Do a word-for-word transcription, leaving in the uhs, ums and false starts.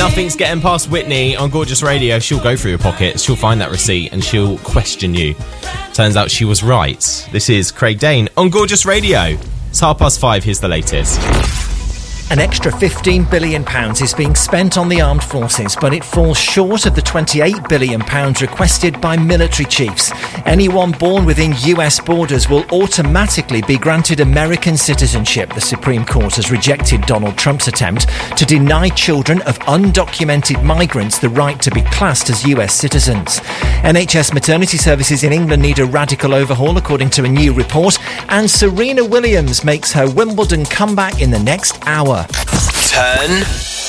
Nothing's getting past Whitney on Gorgeous Radio. She'll go through your pockets, she'll find that receipt, and she'll question you. Turns out she was right. This is Craig Dane on Gorgeous Radio. It's half past five, here's the latest. An extra fifteen billion pounds is being spent on the armed forces, but it falls short of the twenty-eight billion pounds requested by military chiefs. Anyone born within U S borders will automatically be granted American citizenship. The Supreme Court has rejected Donald Trump's attempt to deny children of undocumented migrants the right to be classed as U S citizens. N H S maternity services in England need a radical overhaul, according to a new report, and Serena Williams makes her Wimbledon comeback in the next hour. Turn